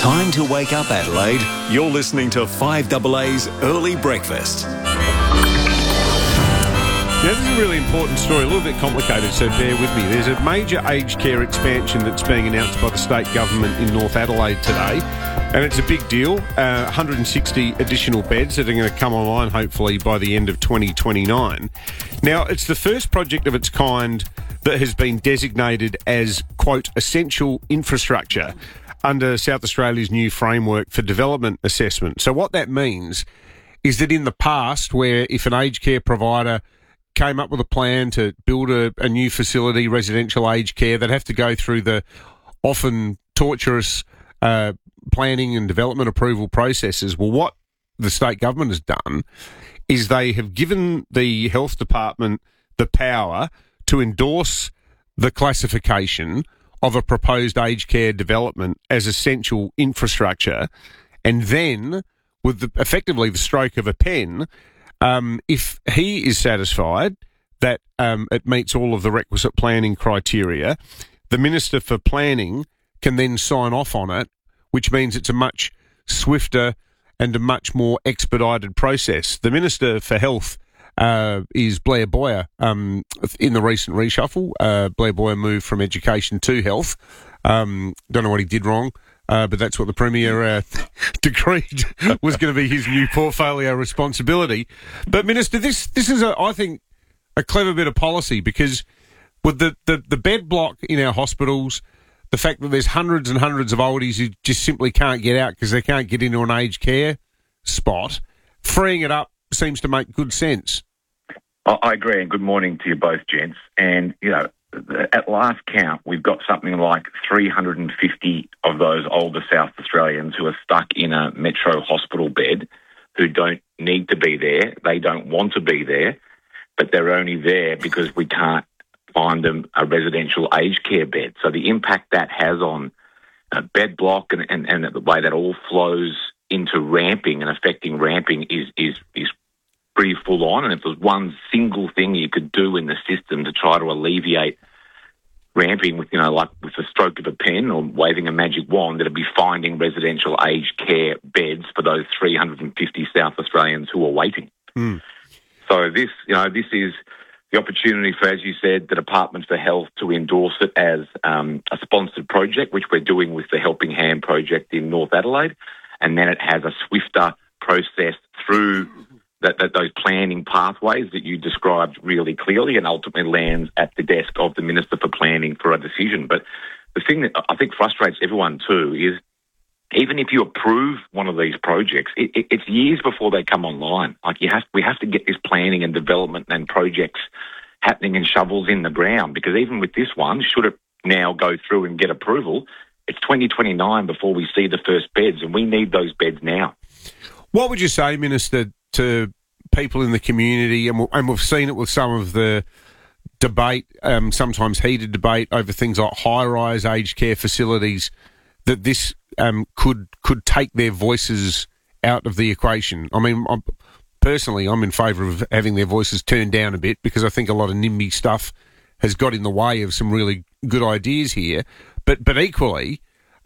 Time to wake up, Adelaide. You're listening to 5AA's Early Breakfast. Now, this is a really important story, a little bit complicated, so bear with me. There's a major aged care expansion that's being announced by the state government in North Adelaide today, and it's a big deal. 160 additional beds that are going to come online, hopefully, by the end of 2029. Now, it's the first project of its kind that has been designated as, quote, essential infrastructure under South Australia's new framework for development assessment. So what that means is that in the past, where if an aged care provider came up with a plan to build a new facility, residential aged care, they'd have to go through the often torturous planning and development approval processes. Well, what the state government has done is they have given the health department the power to endorse the classification of a proposed aged care development as essential infrastructure, and then, with effectively the stroke of a pen, if he is satisfied that it meets all of the requisite planning criteria, the Minister for Planning can then sign off on it, which means it's a much swifter and a much more expedited process. The Minister for Health is Blair Boyer. In the recent reshuffle, Blair Boyer moved from education to health. Don't know what he did wrong, but that's what the Premier decreed was going to be his new portfolio responsibility. But, Minister, this is, I think, a clever bit of policy, because with the bed block in our hospitals, the fact that there's hundreds and hundreds of oldies who just simply can't get out because they can't get into an aged care spot, freeing it up seems to make good sense. I agree, and good morning to you both, gents. And, you know, at last count, we've got something like 350 of those older South Australians who are stuck in a metro hospital bed, who don't need to be there, they don't want to be there, but they're only there because we can't find them a residential aged care bed. So the impact that has on bed block and the way that all flows into ramping and affecting ramping is pretty full on. And if there's one single thing you could do in the system to try to alleviate ramping with, like with the stroke of a pen or waving a magic wand, it'd be finding residential aged care beds for those 350 South Australians who are waiting. So this is the opportunity for, as you said, the Department for Health to endorse it as a sponsored project, which we're doing with the Helping Hand project in North Adelaide. And then it has a swifter process through those planning pathways that you described really clearly, and ultimately lands at the desk of the Minister for Planning for a decision. But the thing that I think frustrates everyone too is, even if you approve one of these projects, it's years before they come online. Like we have to get this planning and development and projects happening and shovels in the ground, because even with this one, should it now go through and get approval, it's 2029 before we see the first beds, and we need those beds now. What would you say, Minister, to people in the community, and we've seen it with some of the debate, sometimes heated debate over things like high-rise aged care facilities, that this could take their voices out of the equation? I mean, personally, I'm in favour of having their voices turned down a bit, because I think a lot of NIMBY stuff has got in the way of some really good ideas here. But equally,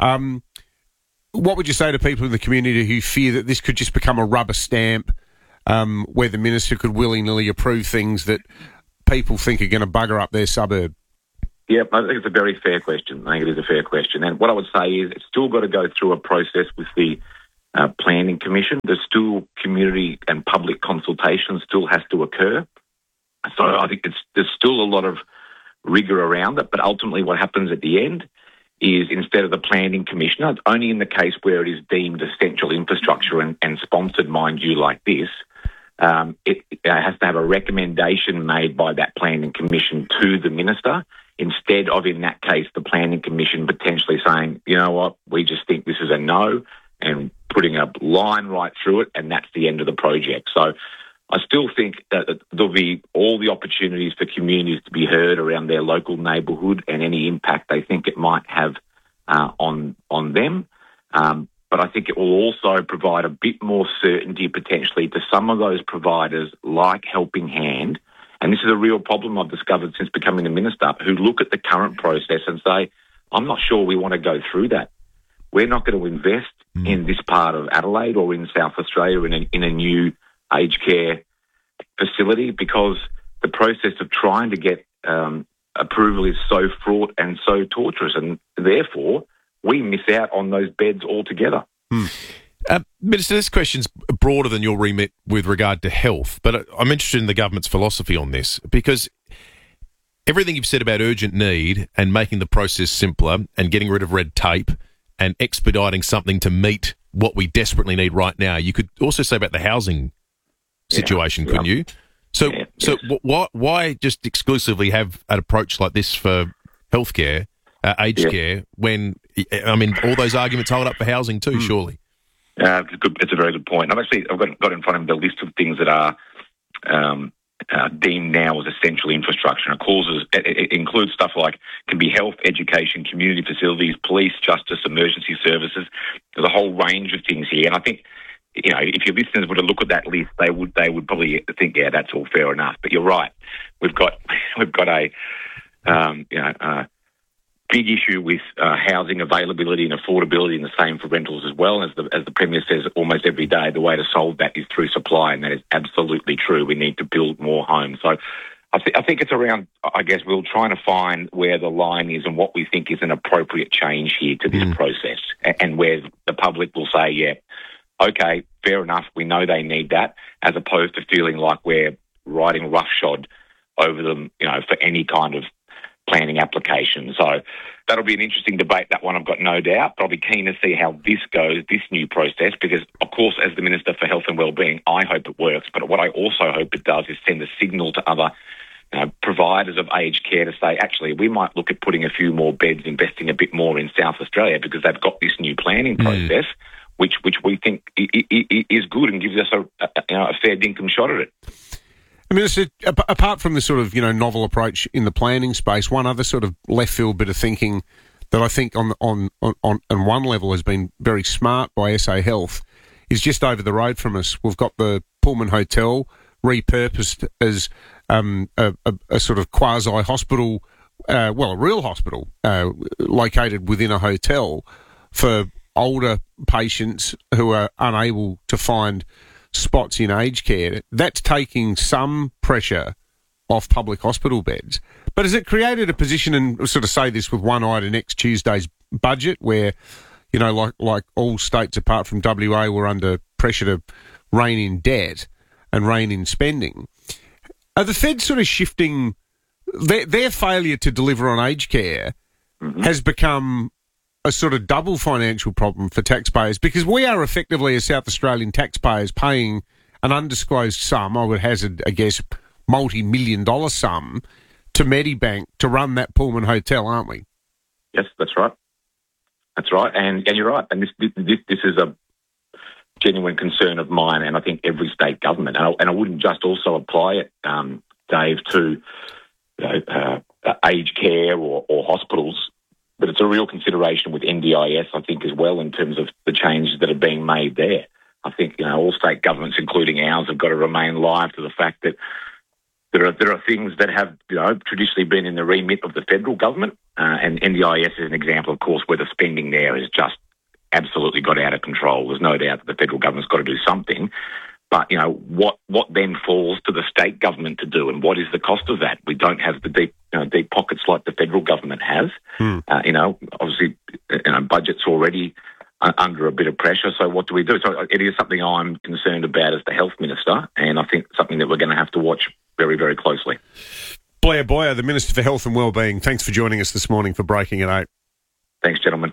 what would you say to people in the community who fear that this could just become a rubber stamp, where the Minister could willy-nilly approve things that people think are going to bugger up their suburb? Yeah, I think it's a very fair question. I think it is a fair question. And what I would say is it's still got to go through a process with the Planning Commission. There's still community and public consultation still has to occur. So I think there's still a lot of rigour around it. But ultimately what happens at the end is, instead of the Planning Commissioner, only in the case where it is deemed essential infrastructure and sponsored, mind you, like this, it has to have a recommendation made by that Planning Commission to the Minister, instead of, in that case, the Planning Commission potentially saying, you know what, we just think this is a no, and putting a line right through it, and that's the end of the project. So I still think that there'll be all the opportunities for communities to be heard around their local neighbourhood and any impact they think it might have on them. But I think it will also provide a bit more certainty potentially to some of those providers like Helping Hand. And this is a real problem I've discovered since becoming a minister, who look at the current process and say, I'm not sure we want to go through that. we're not going to invest in this part of Adelaide or in South Australia in a new aged care facility because the process of trying to get approval is so fraught and so torturous, and therefore we miss out on those beds altogether. Minister, this question's broader than your remit with regard to health, but I'm interested in the government's philosophy on this because everything you've said about urgent need and making the process simpler and getting rid of red tape and expediting something to meet what we desperately need right now, you could also say about the housing situation, couldn't you? So, why just exclusively have an approach like this for healthcare, aged care, when, I mean, all those arguments hold up for housing too, surely? It's a very good point. I've got in front of me the list of things that are deemed now as essential infrastructure. It includes stuff like can be health, education, community facilities, police, justice, emergency services. There's a whole range of things here, and I think if your listeners were to look at that list, they would probably think, yeah, that's all fair enough. But you're right. We've got a big issue with housing availability and affordability, and the same for rentals as well. As the Premier says almost every day, the way to solve that is through supply, and that is absolutely true. We need to build more homes. So I think it's around, I guess, we're trying to find where the line is and what we think is an appropriate change here to this process, and where the public will say, yeah, okay, fair enough, we know they need that, as opposed to feeling like we're riding roughshod over them, for any kind of planning application. So that'll be an interesting debate, that one, I've got no doubt. But I'll be keen to see how this goes, this new process, because, of course, as the Minister for Health and Wellbeing, I hope it works. But what I also hope it does is send a signal to other providers of aged care to say, actually, we might look at putting a few more beds, investing a bit more in South Australia, because they've got this new planning process, which we think is good and gives us a fair dinkum shot at it. I mean, apart from the sort of novel approach in the planning space, one other sort of left field bit of thinking that I think on one level has been very smart by SA Health is just over the road from us. We've got the Pullman Hotel repurposed as a sort of quasi hospital, a real hospital located within a hotel for older patients who are unable to find spots in aged care. That's taking some pressure off public hospital beds. But has it created a position, and we'll sort of say this with one eye to next Tuesday's budget, where, like all states apart from WA were under pressure to rein in debt and rein in spending? Are the feds sort of shifting their failure to deliver on aged care has become a sort of double financial problem for taxpayers, because we are effectively, as South Australian taxpayers, paying an undisclosed sum, I would hazard a guess, multi-million-dollar sum, to Medibank to run that Pullman Hotel, aren't we? Yes, that's right. That's right, and you're right. And this is a genuine concern of mine, and I think every state government. And I wouldn't just also apply it, Dave, to aged care or hospitals. But it's a real consideration with NDIS, I think, as well, in terms of the changes that are being made there. I think, all state governments, including ours, have got to remain alive to the fact that there are things that have, traditionally been in the remit of the federal government. And NDIS is an example, of course, where the spending there has just absolutely got out of control. There's no doubt that the federal government's got to do something. But, what then falls to the state government to do, and what is the cost of that? We don't have the deep pockets like the federal government has. Obviously, budget's already under a bit of pressure. So what do we do? So it is something I'm concerned about as the health minister, and I think something that we're going to have to watch very, very closely. Blair Boyer, the Minister for Health and Wellbeing, thanks for joining us this morning for Breaking at 8. Thanks, gentlemen.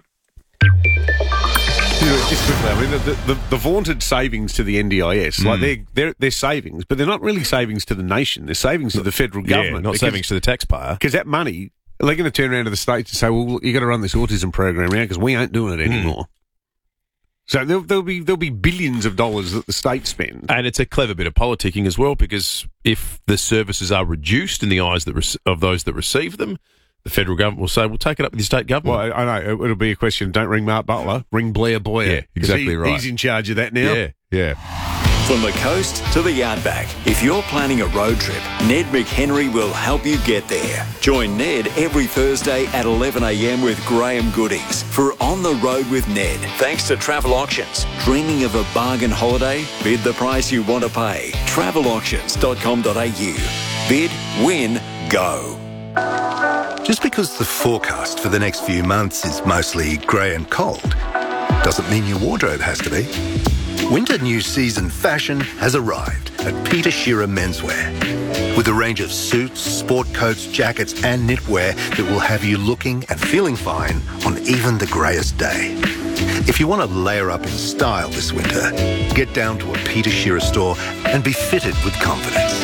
Just quickly, I mean, the vaunted savings to the NDIS, like they're savings, but they're not really savings to the nation. They're savings to the federal government, not savings to the taxpayer. Because that money, they're going to turn around to the states and say, "Well, you got to run this autism program around because we ain't doing it anymore." So there'll be billions of dollars that the state spend, and it's a clever bit of politicking as well. Because if the services are reduced in the eyes of those that receive them, the federal government will say, "We'll take it up with the state government." Well, I know it'll be a question. Don't ring Mark Butler. Ring Blair Boyer. Yeah, exactly right. He's in charge of that now. Yeah. From the coast to the outback, if you're planning a road trip, Ned McHenry will help you get there. Join Ned every Thursday at 11 a.m. with Graham Goodies for On the Road with Ned. Thanks to Travel Auctions. Dreaming of a bargain holiday? Bid the price you want to pay. Travelauctions.com.au. Bid, win, go. Just because the forecast for the next few months is mostly grey and cold doesn't mean your wardrobe has to be. Winter new season fashion has arrived at Peter Shearer Menswear with a range of suits, sport coats, jackets and knitwear that will have you looking and feeling fine on even the greyest day. If you want to layer up in style this winter, get down to a Peter Shearer store and be fitted with confidence.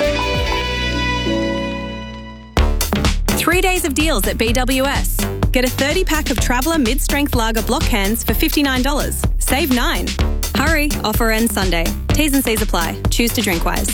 3 days of deals at BWS. Get a 30-pack of Traveller mid-strength lager block cans for $59. Save $9. Hurry, offer ends Sunday. T's and C's apply. Choose to drink wise.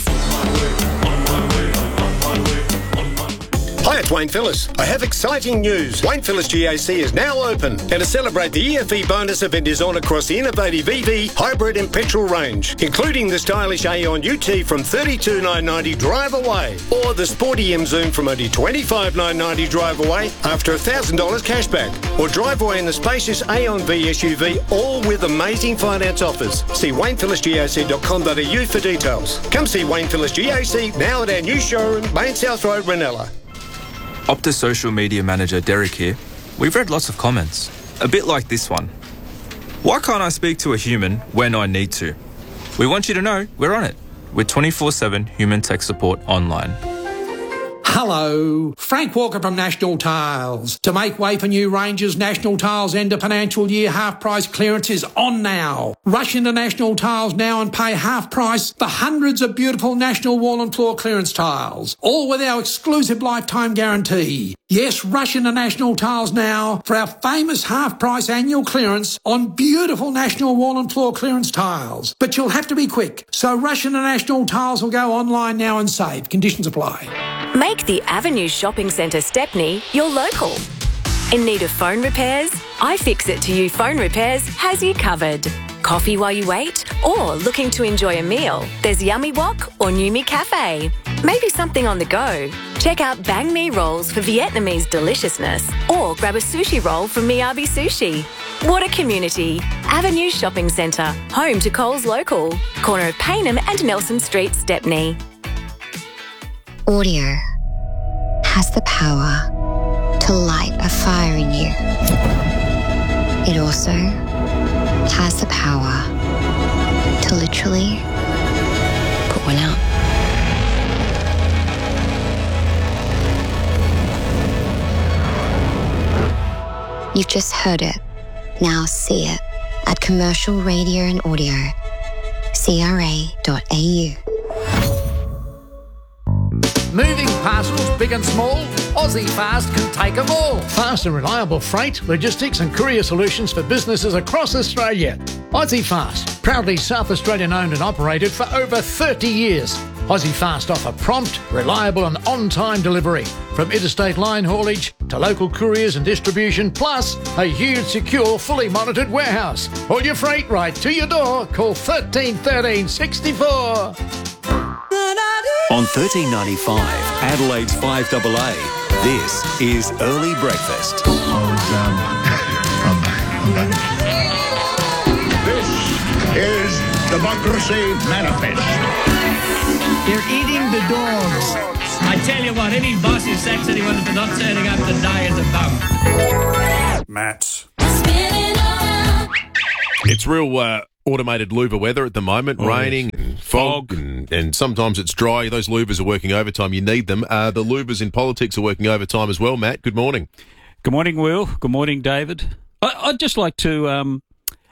Hi, it's Wayne Phillis. I have exciting news. Wayne Phillis GAC is now open. And to celebrate, the EFE bonus event is on across the innovative EV, hybrid and petrol range, including the stylish Aeon UT from $32,990 drive away, or the sporty M Zoom from only $25,990 drive away after $1,000 cashback, or drive away in the spacious Aeon V SUV, all with amazing finance offers. See WaynePhillisGAC.com.au for details. Come see Wayne Phillis GAC now at our new showroom, Main South Road, Ranella. Optus social media manager Derek here. We've read lots of comments, a bit like this one. Why can't I speak to a human when I need to? We want you to know we're on it with 24/7 human tech support online. Hello, Frank Walker from National Tiles. To make way for new ranges, National Tiles end of financial year half price clearance is on now. Rush into National Tiles now and pay half price for hundreds of beautiful National wall and floor clearance tiles, all with our exclusive lifetime guarantee. Yes, rush into National Tiles now for our famous half price annual clearance on beautiful National wall and floor clearance tiles. But you'll have to be quick, so rush into National Tiles or go online now and save. Conditions apply. Make the Avenue Shopping Centre Stepney your local. In need of phone repairs? iFixit to You Phone Repairs has you covered. Coffee while you wait? Or looking to enjoy a meal? There's Yummy Wok or Numi Cafe. Maybe something on the go? Check out Bang Mi rolls for Vietnamese deliciousness, or grab a sushi roll from Miyabi Sushi. What a community. Avenue Shopping Centre, home to Coles Local, corner of Paynham and Nelson Street, Stepney. Audio has the power to light a fire in you. It also has the power to literally put one out. You've just heard it. Now see it at Commercial Radio and Audio, CRA.au. Moving parcels, big and small, Aussie Fast can take them all. Fast and reliable freight, logistics and courier solutions for businesses across Australia. Aussie Fast, proudly South Australian owned and operated for over 30 years. Aussie Fast offer prompt, reliable and on-time delivery, from interstate line haulage to local couriers and distribution, plus a huge, secure, fully monitored warehouse. All your freight right to your door. Call 13 13 64. On 1395, Adelaide's 5AA, this is Early Breakfast. This is Democracy Manifest. They're eating the dogs. I tell you what, any boss who sacks anyone for not turning up today is a bum. Matt. It's real automated louver weather at the moment, raining and fog, and sometimes it's dry. Those louvers are working overtime. You need them. The louvers in politics are working overtime as well. Matt, good morning. Good morning, Will. Good morning, David. I'd just like to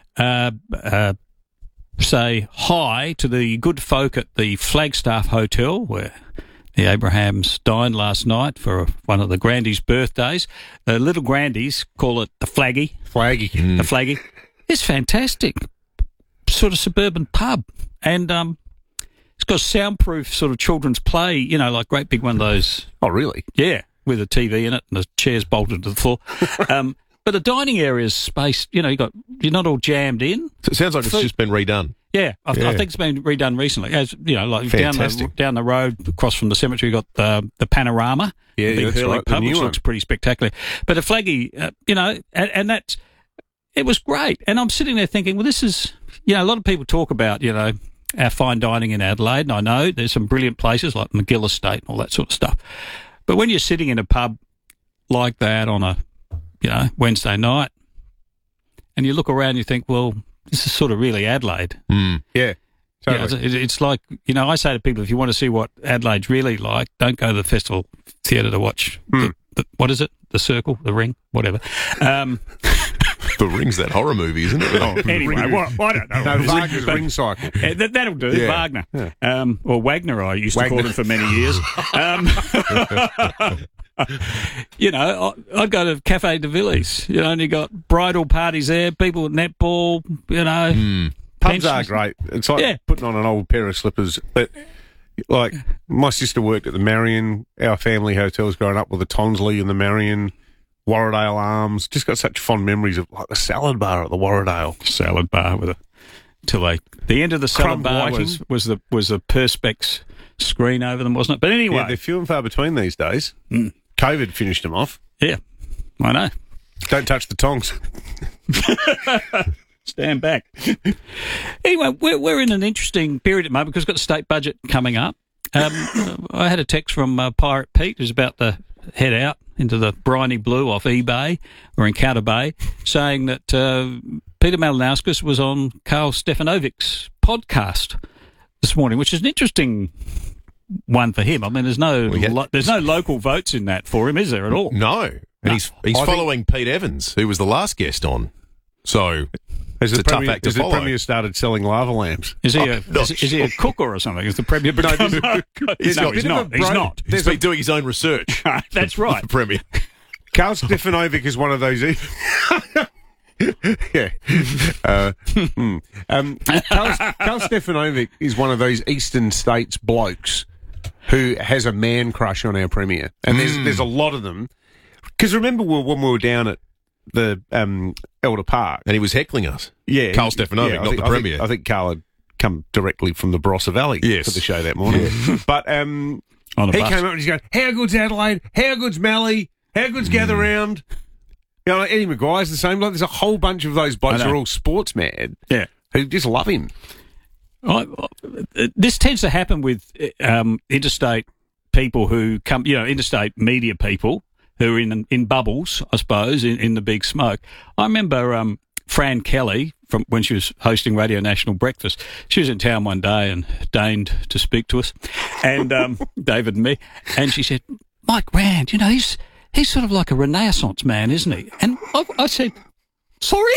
say hi to the good folk at the Flagstaff Hotel, where the Abrahams dined last night for one of the Grandies' birthdays. The little Grandies call it the Flaggy. The Flaggy. It's fantastic. Sort of suburban pub. And it's got a soundproof sort of children's play, you know, like great big one of those. Oh, really? Yeah, with a TV in it and the chairs bolted to the floor. But the dining area is spaced. You're not all jammed in. So it sounds like it's just been redone. Yeah, I think it's been redone recently. As like down the road across from the cemetery, you got the panorama. Yeah, the big that's Hurley right. pub, The new which one. looks pretty spectacular. But a flaggy, and that's it was great. And I'm sitting there thinking, well, this is a lot of people talk about our fine dining in Adelaide, and I know there's some brilliant places like McGill Estate and all that sort of stuff. But when you're sitting in a pub like that on a Wednesday night, and you look around, you think, well, this is sort of really Adelaide. Yeah. Totally. It's like, I say to people, if you want to see what Adelaide's really like, don't go to the Festival Theatre to watch, what is it? The Circle, The Ring, whatever. The Ring's that horror movie, isn't it? Anyway, I don't know. No, Wagner's Ring Cycle. That'll do, Yeah. Wagner. Yeah. Or Wagner, I used to call him for many years. I'd go to Cafe de Villiers, and you got bridal parties there, people with netball, Pubs are great. It's like putting on an old pair of slippers. But, like, my sister worked at the Marion. Our family hotels growing up with the Tonsley and the Marion, Warradale Arms. Just got such fond memories of, like, the salad bar at the Warradale. Salad bar with the end of the salad bar was the Perspex screen over them, wasn't it? But anyway. Yeah, they're few and far between these days. COVID finished them off. Yeah, I know. Don't touch the tongs. Stand back. Anyway, we're in an interesting period at the moment because we've got the state budget coming up. I had a text from Pirate Pete, who's about to head out into the briny blue off eBay or Encounter Bay, saying that Peter Malinauskas was on Karl Stefanovic's podcast this morning, which is an interesting one for him. I mean, there's no local votes in that for him, is there at all? No. And he's following Pete Evans, who was the last guest on. So it's a tough act to follow. The Premier started selling lava lamps? Is he a cooker or something? Is the Premier become... No, he's not. He's not. He's been doing his own research. That's right. The Premier. Karl Stefanovic is one of those... Yeah. Karl Stefanovic is one of those eastern states blokes who has a man crush on our Premier. And there's a lot of them. Because remember when we were down at the Elder Park. And he was heckling us. Yeah. Karl Stefanovic, not the Premier. I think Karl had come directly from the Barossa Valley for the show that morning. Yeah. But he came up and he's going, how good's Adelaide? How good's Mallee? How good's Gather Round? Like Eddie Maguire's the same. Like, there's a whole bunch of those blokes who are all sports mad who just love him. This tends to happen with interstate people who come, interstate media people who are in bubbles, I suppose, in the big smoke. I remember Fran Kelly, from when she was hosting Radio National Breakfast. She was in town one day and deigned to speak to us, and David and me, and she said, Mike Rand, he's sort of like a Renaissance man, isn't he? And I said, sorry?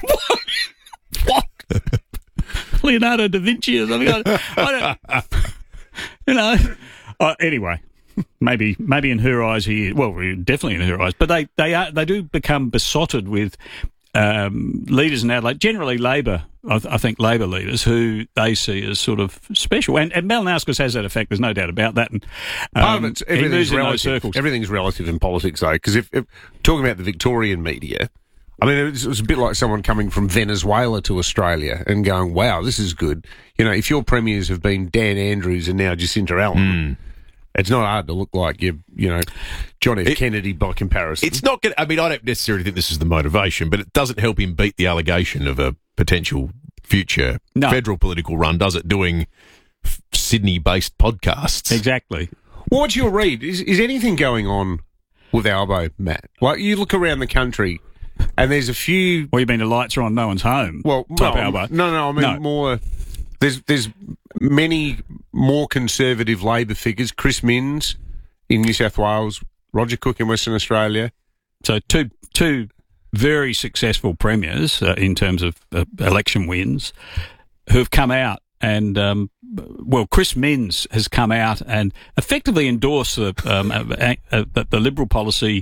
What? Leonardo da Vinci or something? I don't, anyway. Maybe in her eyes he is. Well, definitely in her eyes. But they do become besotted with leaders in Adelaide, generally Labor, I think Labor leaders, who they see as sort of special. And Malinauskas has that effect, there's no doubt about that. And, part of it's everything's relative. Everything's relative in politics, though, because if talking about the Victorian media, I mean, it was a bit like someone coming from Venezuela to Australia and going, wow, this is good. If your premiers have been Dan Andrews and now Jacinta Allen, it's not hard to look like John F. Kennedy by comparison. It's not going. I mean, I don't necessarily think this is the motivation, but it doesn't help him beat the allegation of a potential future federal political run, does it? Doing Sydney-based podcasts. Exactly. Well, what's your read? Is anything going on with Albo, Matt? Like, you look around the country, and there's a few. Well, you mean the lights are on, no one's home? Well, Albo. No. I mean more. There's many more conservative Labor figures. Chris Minns in New South Wales, Roger Cook in Western Australia. So two very successful premiers in terms of election wins who have come out and, Chris Minns has come out and effectively endorsed the Liberal policy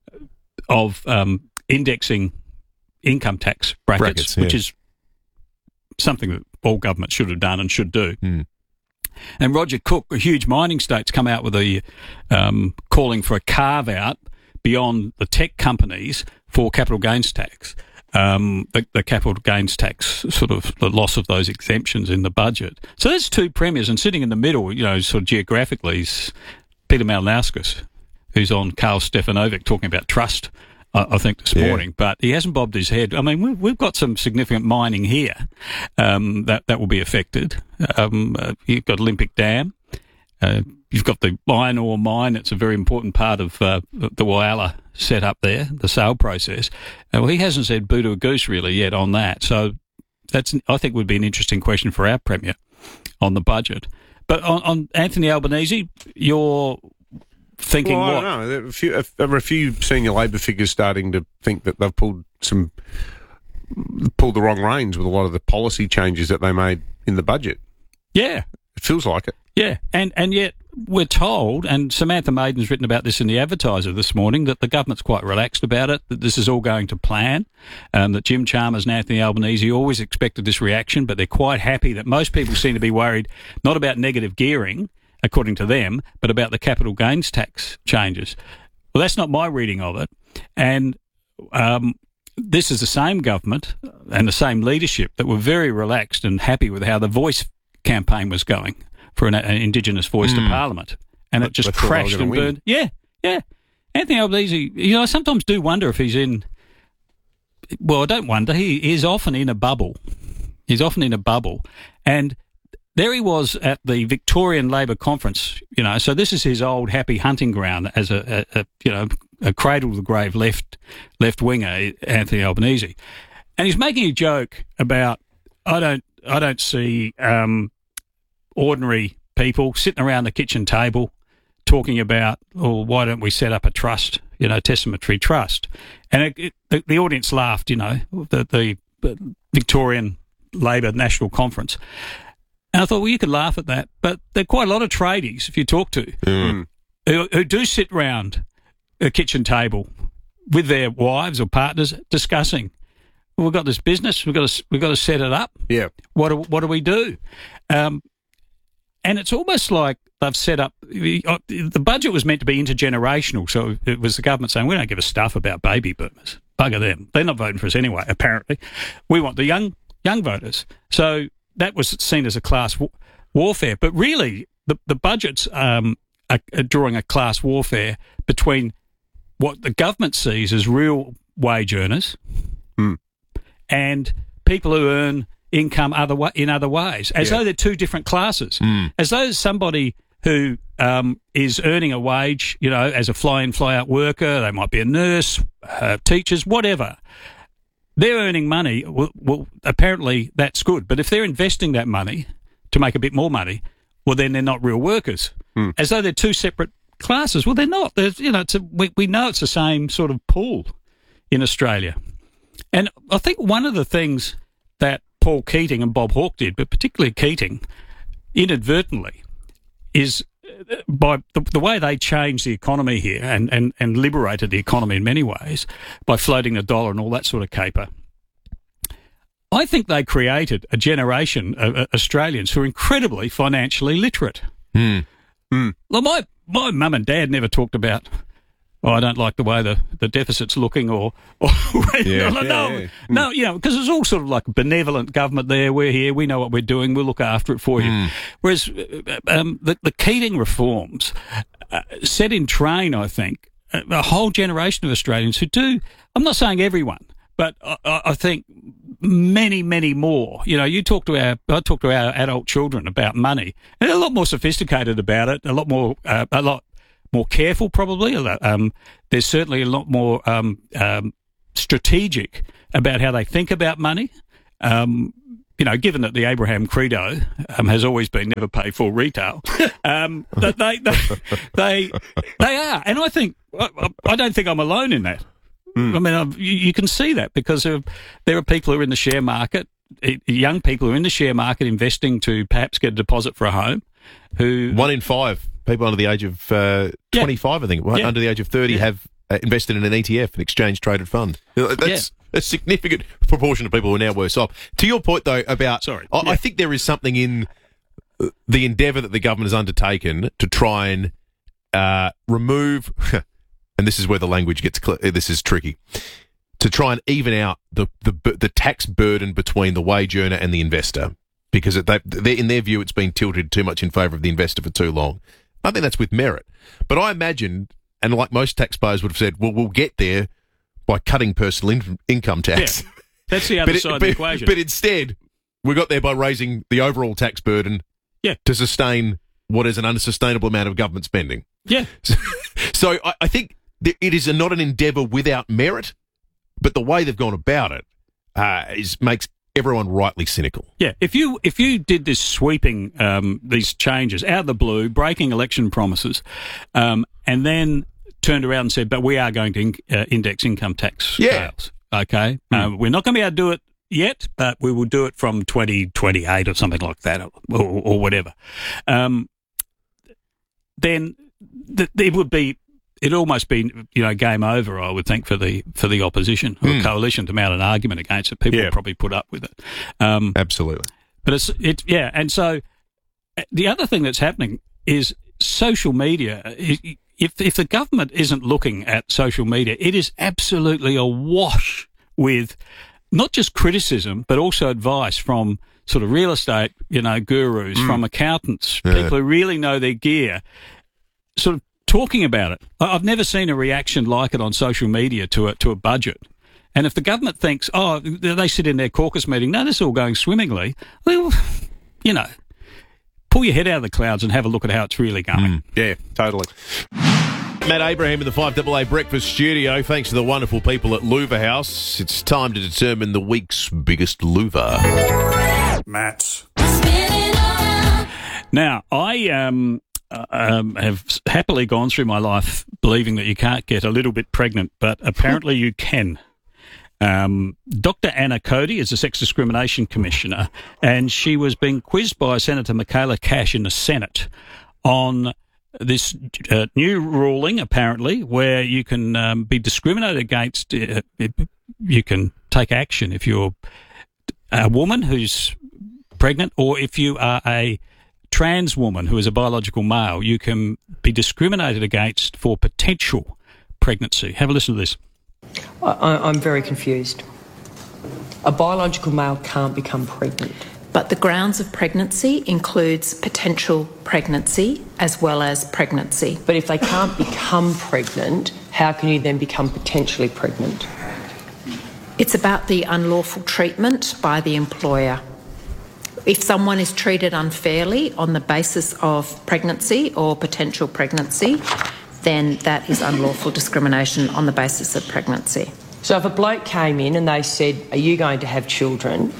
of indexing income tax brackets which is something that all governments should have done and should do. And Roger Cook, a huge mining state's come out with a calling for a carve-out beyond the tech companies for capital gains tax. The capital gains tax, sort of the loss of those exemptions in the budget. So there's two premiers, and sitting in the middle, sort of geographically, is Peter Malinauskas, who's on Karl Stefanovic talking about trust, I think, this morning. But he hasn't bobbed his head. I mean, we've got some significant mining here that will be affected. You've got Olympic Dam. You've got the iron ore mine. It's a very important part of the Whyalla set up there, the sale process. Well, he hasn't said boo to a goose really yet on that. So that's, I think, would be an interesting question for our Premier on the budget. But on Anthony Albanese, you're thinking what? I don't know. There are a few senior Labor figures starting to think that they've pulled the wrong reins with a lot of the policy changes that they made in the budget. Yeah. It feels like it. Yeah, and yet we're told, and Samantha Maiden's written about this in the Advertiser this morning, that the government's quite relaxed about it, that this is all going to plan, that Jim Chalmers and Anthony Albanese always expected this reaction, but they're quite happy that most people seem to be worried not about negative gearing, according to them, but about the capital gains tax changes. Well, that's not my reading of it, and this is the same government and the same leadership that were very relaxed and happy with how the Voice campaign was going for an Indigenous voice to Parliament, and it just crashed and burned. Yeah. Anthony Albanese, I sometimes do wonder if he's in. Well, I don't wonder. He is often in a bubble. And there he was at the Victorian Labor Conference. So this is his old happy hunting ground as a cradle to the grave left winger, Anthony Albanese, and he's making a joke about I don't see. Ordinary people sitting around the kitchen table talking about, why don't we set up a trust, testamentary trust? And the audience laughed, the Victorian Labor National Conference. And I thought, well, you could laugh at that, but there are quite a lot of tradies, if you talk to, who do sit round a kitchen table with their wives or partners discussing, well, we've got this business, we've got to set it up. Yeah. What do we do? And it's almost like they've set up the budget was meant to be intergenerational, so it was the government saying, we don't give a stuff about baby boomers. Bugger them. They're not voting for us anyway, apparently. We want the young voters. So that was seen as a class warfare. But really, the budgets are drawing a class warfare between what the government sees as real wage earners and people who earn income in other ways, as though they're two different classes, as though somebody who is earning a wage, as a fly-in, fly-out worker, they might be a nurse, teachers, whatever, they're earning money. Well, apparently that's good. But if they're investing that money to make a bit more money, well, then they're not real workers, as though they're two separate classes. Well, they're not. We know it's the same sort of pool in Australia. And I think one of the things that Paul Keating and Bob Hawke did, but particularly Keating, inadvertently, is by the way they changed the economy here and liberated the economy in many ways by floating the dollar and all that sort of caper. I think they created a generation of Australians who are incredibly financially literate. Well, my mum and dad never talked about, I don't like the way the deficit's looking, or no, because it's all sort of like a benevolent government there. We're here, we know what we're doing, we'll look after it for you. Whereas the Keating reforms set in train, I think, a whole generation of Australians who do, I'm not saying everyone, but I think many, many more. I talk to our adult children about money, and they're a lot more sophisticated about it, a lot more careful, probably. There's certainly a lot more strategic about how they think about money. Given that the Abraham Credo has always been never pay full retail, that they are, and I think I don't think I'm alone in that. I mean, you can see that because there are people who are in the share market, young people who are in the share market investing to perhaps get a deposit for a home. Who 1 in 5 people under the age of 25, I think, under the age of 30 have invested in an ETF, an exchange-traded fund. That's a significant proportion of people who are now worse off. To your point, though, about... I think there is something in the endeavour that the government has undertaken to try and remove... and this is where the language gets... this is tricky. to try and even out the tax burden between the wage earner and the investor, because in their view it's been tilted too much in favour of the investor for too long. I think that's with merit. But I imagine, and like most taxpayers would have said, well, we'll get there by cutting personal income tax. Yeah, that's the other side of the equation. But instead, we got there by raising the overall tax burden to sustain what is an unsustainable amount of government spending. Yeah. So I think it is not an endeavour without merit, but the way they've gone about it makes everyone rightly cynical. Yeah, if you did this sweeping these changes out of the blue, breaking election promises, and then turned around and said, but we are going to index income tax scales, okay? We're not going to be able to do it yet, but we will do it from 2028 or something like that, or whatever. Then it'd almost be, game over, I would think, for the opposition or coalition to mount an argument against it. People would probably put up with it. Absolutely. But and so the other thing that's happening is social media. If the government isn't looking at social media, it is absolutely awash with not just criticism, but also advice from sort of real estate, gurus, from accountants, people who really know their gear, sort of talking about it. I've never seen a reaction like it on social media to a budget. And if the government thinks, they sit in their caucus meeting, no, this is all going swimmingly, well, pull your head out of the clouds and have a look at how it's really going. Yeah, totally. Matt Abraham in the 5AA Breakfast Studio. Thanks to the wonderful people at Louver House. It's time to determine the week's biggest louver. Matt. Now, I have happily gone through my life believing that you can't get a little bit pregnant, but apparently you can. Dr. Anna Cody is a sex discrimination commissioner, and she was being quizzed by Senator Michaela Cash in the Senate on this new ruling, apparently, where you can be discriminated against. You can take action if you're a woman who's pregnant, or if you are a trans woman who is a biological male, you can be discriminated against for potential pregnancy. Have a listen to this. I'm very confused. A biological male can't become pregnant. But the grounds of pregnancy includes potential pregnancy as well as pregnancy. But if they can't become pregnant, how can you then become potentially pregnant? It's about the unlawful treatment by the employer. If someone is treated unfairly on the basis of pregnancy or potential pregnancy, then that is unlawful discrimination on the basis of pregnancy. So if a bloke came in and they said, are you going to have children?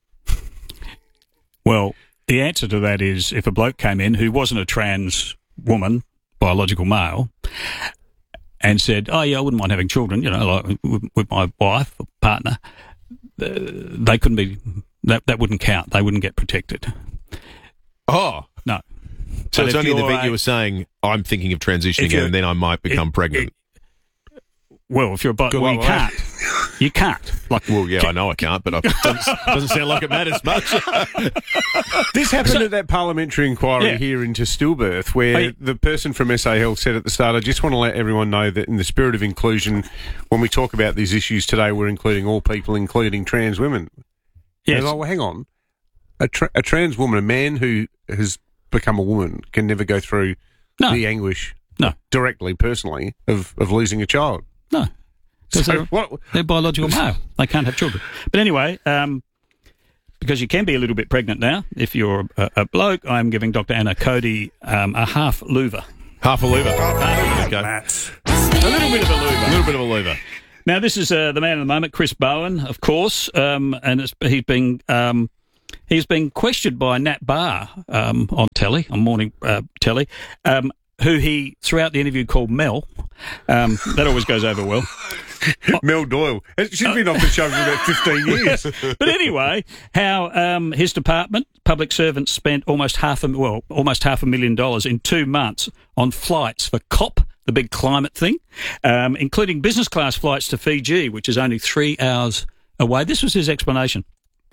Well, the answer to that is if a bloke came in who wasn't a trans woman, biological male, and said, oh, yeah, I wouldn't mind having children, like with my wife or partner, they couldn't be, that wouldn't count. They wouldn't get protected. Oh. No. So it's only in the event you were saying, I'm thinking of transitioning and then I might become pregnant. Well, if you're you can't. You can't. I know I can't, but it doesn't sound like it matters much. This happened at that parliamentary inquiry here into stillbirth, where the person from SA Health said at the start, I just want to let everyone know that in the spirit of inclusion, when we talk about these issues today, we're including all people, including trans women. Yes. Well, hang on. A trans woman, a man who has become a woman, can never go through the anguish directly, personally, of losing a child. No. So they're biological male. They can't have children. But anyway, because you can be a little bit pregnant now, if you're a bloke, I'm giving Dr. Anna Cody a half louver. Half a louver. Okay. A little bit of a louver. A little bit of a louver. Now, this is the man of the moment, Chris Bowen, of course, and he's been questioned by Nat Barr on morning telly, who he, throughout the interview, called Mel. That always goes over well. Mel Doyle. She's been off the show for about 15 years. But anyway, how his department, public servants, spent almost $500,000 in 2 months on flights for COP, the big climate thing, including business class flights to Fiji, which is only 3 hours away. This was his explanation.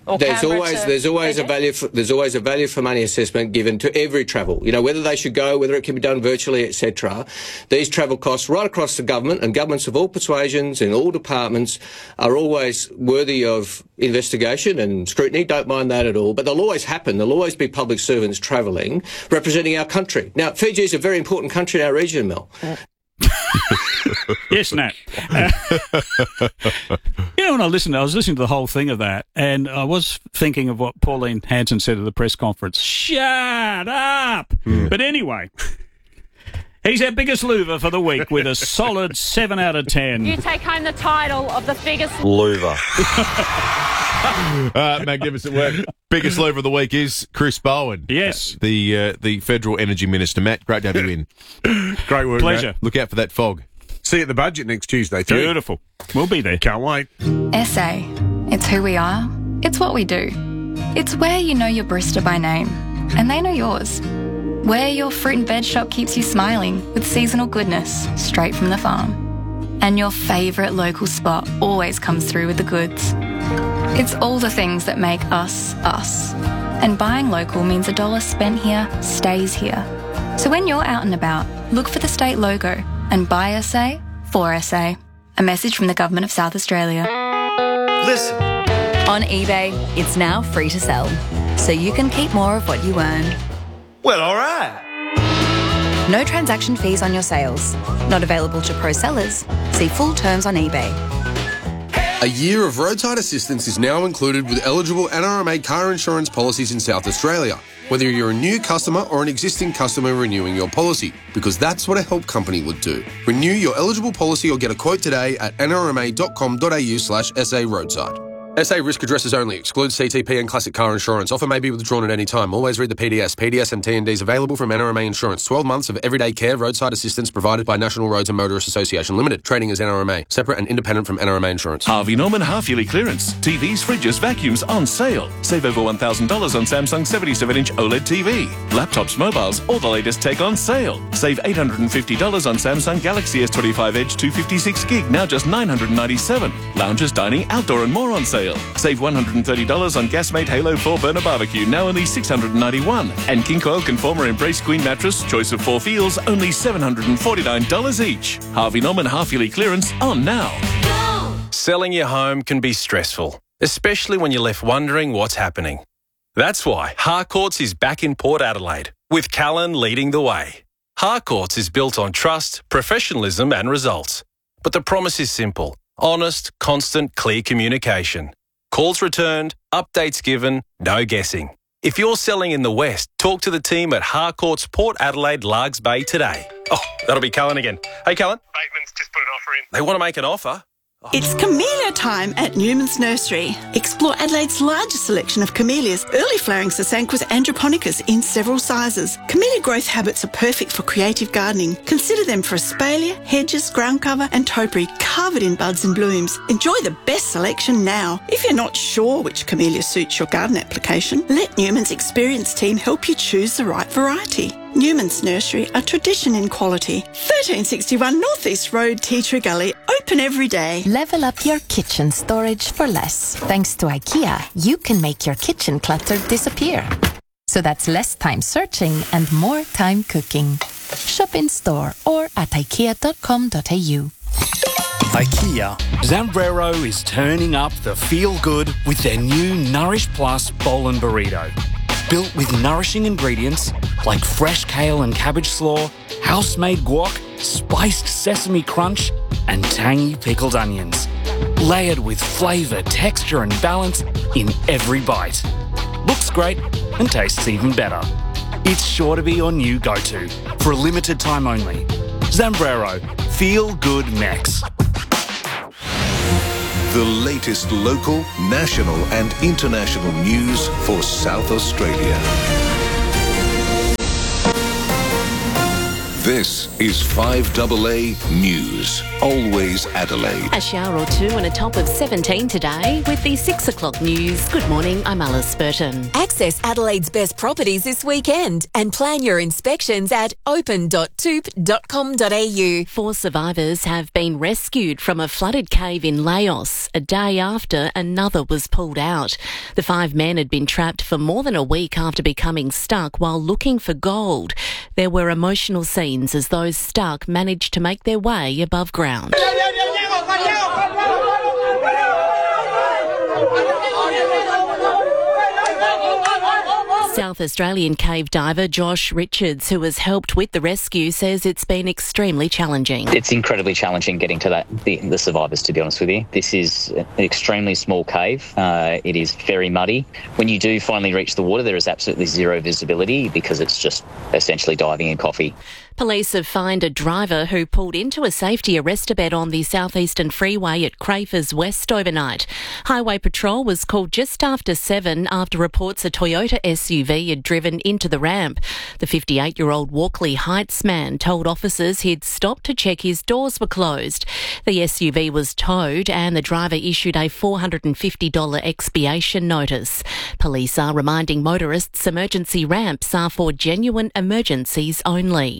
There's always a value for money assessment given to every travel. You know, whether they should go, whether it can be done virtually, etc. These travel costs right across the government, and governments of all persuasions in all departments are always worthy of investigation and scrutiny. Don't mind that at all. But they'll always happen. There'll always be public servants travelling, representing our country. Now, Fiji is a very important country in our region, Mel. Yes, Nat. When I was listening to the whole thing of that, and I was thinking of what Pauline Hanson said at the press conference. Shut up! But anyway, he's our biggest loser for the week with a solid 7 out of 10. You take home the title of the biggest loser. Magnificent work. Biggest loser of the week is Chris Bowen. Yes. The Federal Energy Minister. Matt, great to have you in. Great work, Pleasure. Matt. Look out for that fog. See you at the budget next Tuesday, too. Beautiful. We'll be there. Can't wait. SA. It's who we are. It's what we do. It's where you know your barista by name, and they know yours. Where your fruit and veg shop keeps you smiling with seasonal goodness straight from the farm. And your favourite local spot always comes through with the goods. It's all the things that make us, us. And buying local means $1 spent here stays here. So when you're out and about, look for the state logo and buy SA for SA. A message from the Government of South Australia. Listen. On eBay, it's now free to sell, so you can keep more of what you earn. Well, all right. No transaction fees on your sales. Not available to pro sellers. See full terms on eBay. A year of roadside assistance is now included with eligible NRMA car insurance policies in South Australia, whether you're a new customer or an existing customer renewing your policy, because that's what a help company would do. Renew your eligible policy or get a quote today at nrma.com.au/SA roadside. SA risk addresses only. Excludes CTP and classic car insurance. Offer may be withdrawn at any time. Always read the PDS. PDS and TNDs available from NRMA Insurance. 12 months of everyday care roadside assistance provided by National Roads and Motorists Association Limited. Trading as NRMA. Separate and independent from NRMA Insurance. Harvey Norman half-yearly clearance. TVs, fridges, vacuums on sale. Save over $1,000 on Samsung 77-inch OLED TV. Laptops, mobiles, all the latest tech on sale. Save $850 on Samsung Galaxy S25 Edge 256 gig, now just $997. Lounges, dining, outdoor and more on sale. Save $130 on Gasmate Halo 4 Burner Barbecue, now only $691. And King Coil Conformer Embrace Queen Mattress, choice of 4 feels, only $749 each. Harvey Norman half-yearly clearance on now. Selling your home can be stressful, especially when you're left wondering what's happening. That's why Harcourts is back in Port Adelaide, with Callan leading the way. Harcourts is built on trust, professionalism and results. But the promise is simple. Honest, constant, clear communication. Calls returned, updates given, no guessing. If you're selling in the West, talk to the team at Harcourts Port Adelaide Largs Bay today. Oh, that'll be Callan again. Hey, Callan. Bateman's just put an offer in. They want to make an offer. It's camellia time at Newman's Nursery. Explore Adelaide's largest selection of camellias, early flowering Sasanquas androponicus in several sizes. Camellia growth habits are perfect for creative gardening. Consider them for espalier, hedges, ground cover and topiary covered in buds and blooms. Enjoy the best selection now. If you're not sure which camellia suits your garden application, let Newman's experienced team help you choose the right variety. Newman's Nursery, a tradition in quality. 1361 North East Road, Tea Tree Gully, open every day. Level up your kitchen storage for less. Thanks to IKEA, you can make your kitchen clutter disappear. So that's less time searching and more time cooking. Shop in store or at ikea.com.au. IKEA. Zambrero is turning up the feel-good with their new Nourish Plus Bowl and Burrito. Built with nourishing ingredients like fresh kale and cabbage slaw, house-made guac, spiced sesame crunch, and tangy pickled onions. Layered with flavour, texture and balance in every bite. Looks great and tastes even better. It's sure to be your new go-to for a limited time only. Zambrero. Feel Good Mex. The latest local, national and international news for South Australia. This is 5AA News. Always Adelaide. A shower or two and a top of 17 today with the 6 o'clock news. Good morning, I'm Alice Burton. Access Adelaide's best properties this weekend and plan your inspections at open.toop.com.au. 4 survivors have been rescued from a flooded cave in Laos a day after another was pulled out. The 5 men had been trapped for more than a week after becoming stuck while looking for gold. There were emotional scenes as those stuck managed to make their way above ground. South Australian cave diver Josh Richards, who has helped with the rescue, says it's been extremely challenging. It's incredibly challenging getting to the survivors, to be honest with you. This is an extremely small cave. It is very muddy. When you do finally reach the water, there is absolutely zero visibility because it's just essentially diving in coffee. Police have fined a driver who pulled into a safety arrestor bed on the southeastern freeway at Crafers West overnight. Highway Patrol was called just after 7 after reports a Toyota SUV had driven into the ramp. The 58-year-old Walkley Heights man told officers he'd stopped to check his doors were closed. The SUV was towed and the driver issued a $450 expiation notice. Police are reminding motorists emergency ramps are for genuine emergencies only.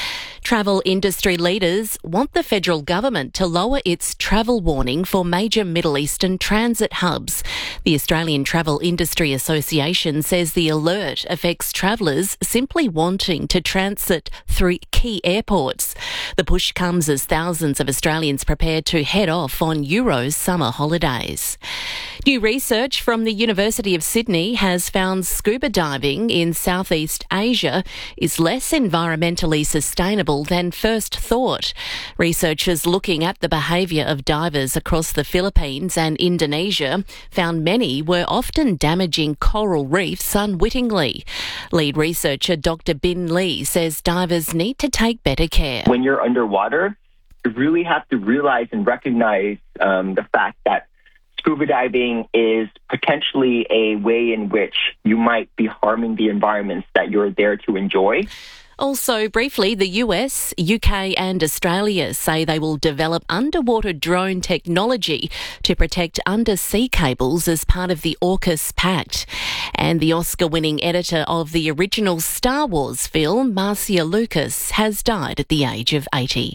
Travel industry leaders want the federal government to lower its travel warning for major Middle Eastern transit hubs. The Australian Travel Industry Association says the alert affects travellers simply wanting to transit through key airports. The push comes as thousands of Australians prepare to head off on Euro's summer holidays. New research from the University of Sydney has found scuba diving in Southeast Asia is less environmentally sustainable than first thought. Researchers looking at the behaviour of divers across the Philippines and Indonesia found many were often damaging coral reefs unwittingly. Lead researcher Dr. Bin Lee says divers need to take better care. When you're underwater, you really have to realize and recognize the fact that scuba diving is potentially a way in which you might be harming the environments that you're there to enjoy. Also, briefly, the US, UK and Australia say they will develop underwater drone technology to protect undersea cables as part of the AUKUS Pact. And the Oscar-winning editor of the original Star Wars film, Marcia Lucas, has died at the age of 80.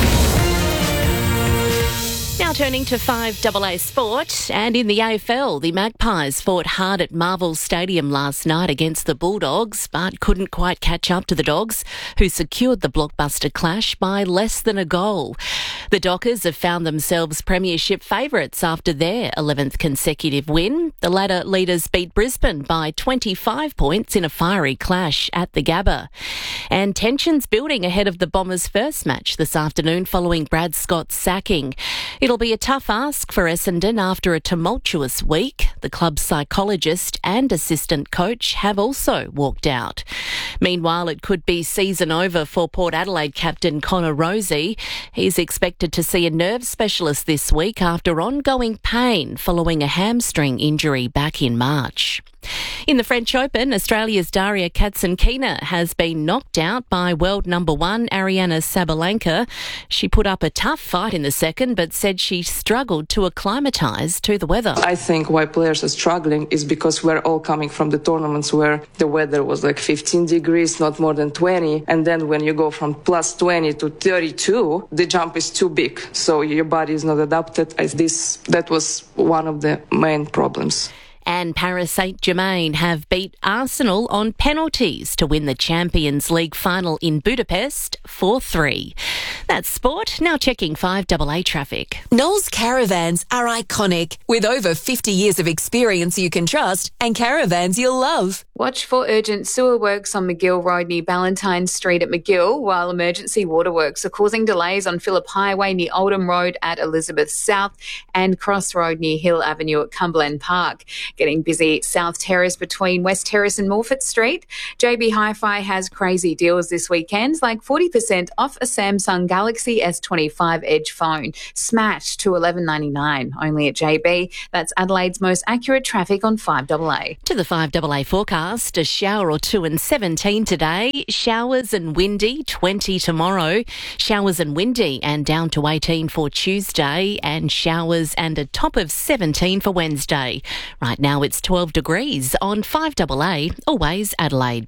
Now turning to 5AA Sport, and in the AFL, the Magpies fought hard at Marvel Stadium last night against the Bulldogs, but couldn't quite catch up to the Dogs, who secured the blockbuster clash by less than a goal. The Dockers have found themselves premiership favourites after their 11th consecutive win. The ladder leaders beat Brisbane by 25 points in a fiery clash at the Gabba. And tensions building ahead of the Bombers' first match this afternoon following Brad Scott's sacking. It'll be a tough ask for Essendon after a tumultuous week. The club's psychologist and assistant coach have also walked out. Meanwhile, it could be season over for Port Adelaide captain Connor Rozee. He's expected to see a nerve specialist this week after ongoing pain following a hamstring injury back in March. In the French Open, Australia's Daria Katsankina has been knocked out by world number 1 Ariana Sabalenka. She put up a tough fight in the second but said she struggled to acclimatise to the weather. I think why players are struggling is because we're all coming from the tournaments where the weather was like 15 degrees, not more than 20. And then when you go from plus 20 to 32, the jump is too big. So your body is not adapted. That was one of the main problems. And Paris Saint-Germain have beat Arsenal on penalties to win the Champions League final in Budapest 4-3. That's sport. Now checking 5AA traffic. Knowles Caravans are iconic, with over 50 years of experience you can trust and caravans you'll love. Watch for urgent sewer works on McGill Road near Ballantyne Street at McGill, while emergency waterworks are causing delays on Phillip Highway near Oldham Road at Elizabeth South and Cross Road near Hill Avenue at Cumberland Park. Getting busy South Terrace between West Terrace and Morford Street. JB Hi-Fi has crazy deals this weekend, like 40% off a Samsung Galaxy S25 Edge phone. Smashed to $11.99, only at JB. That's Adelaide's most accurate traffic on 5AA. To the 5AA forecast, a shower or two and 17 today. Showers and windy, 20 tomorrow. Showers and windy and down to 18 for Tuesday, and showers and a top of 17 for Wednesday. Right now it's 12 degrees on 5AA, always Adelaide.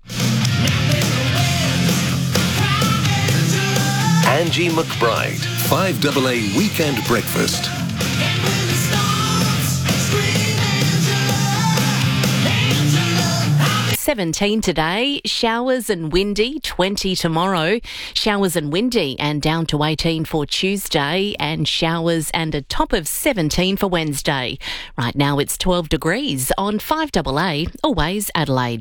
Angie McBride, 5AA Weekend Breakfast. 17 today, showers and windy, 20 tomorrow. Showers and windy and down to 18 for Tuesday, and showers and a top of 17 for Wednesday. Right now it's 12 degrees on 5AA, always Adelaide.